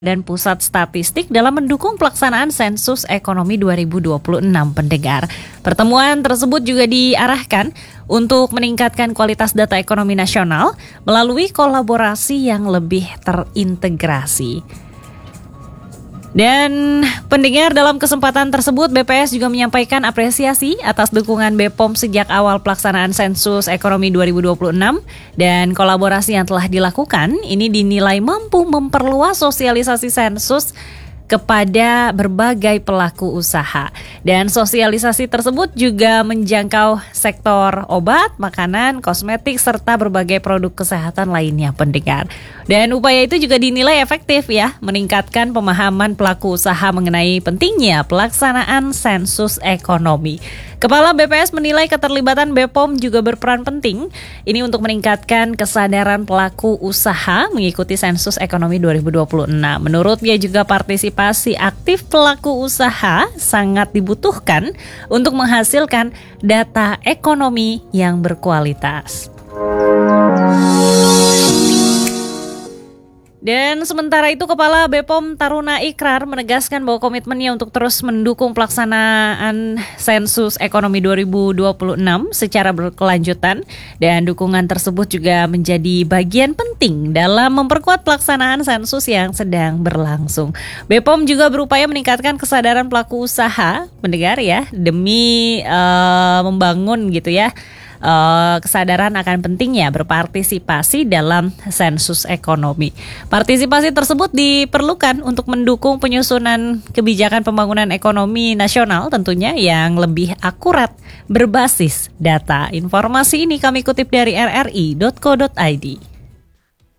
dan Pusat Statistik dalam mendukung pelaksanaan sensus ekonomi 2026 pendengar. Pertemuan tersebut juga diarahkan untuk meningkatkan kualitas data ekonomi nasional melalui kolaborasi yang lebih terintegrasi. Dan pendengar, dalam kesempatan tersebut BPS juga menyampaikan apresiasi atas dukungan BPOM sejak awal pelaksanaan sensus ekonomi 2026 dan kolaborasi yang telah dilakukan ini dinilai mampu memperluas sosialisasi sensus kepada berbagai pelaku usaha. Dan sosialisasi tersebut juga menjangkau sektor obat, makanan, kosmetik, serta berbagai produk kesehatan lainnya pendengar. Dan upaya itu juga dinilai efektif ya, meningkatkan pemahaman pelaku usaha mengenai pentingnya pelaksanaan sensus ekonomi. Kepala BPS menilai keterlibatan BPOM juga berperan penting ini untuk meningkatkan kesadaran pelaku usaha mengikuti sensus ekonomi 2026. Menurutnya juga partisipasi aktif pelaku usaha sangat dibutuhkan untuk menghasilkan data ekonomi yang berkualitas. Dan sementara itu Kepala BPOM Taruna Ikrar menegaskan bahwa komitmennya untuk terus mendukung pelaksanaan sensus ekonomi 2026 secara berkelanjutan dan dukungan tersebut juga menjadi bagian penting dalam memperkuat pelaksanaan sensus yang sedang berlangsung. BPOM juga berupaya meningkatkan kesadaran pelaku usaha, mendengar ya, demi membangun gitu ya. Kesadaran akan pentingnya berpartisipasi dalam sensus ekonomi. Partisipasi tersebut diperlukan untuk mendukung penyusunan kebijakan pembangunan ekonomi nasional tentunya yang lebih akurat berbasis data. Informasi ini kami kutip dari rri.co.id.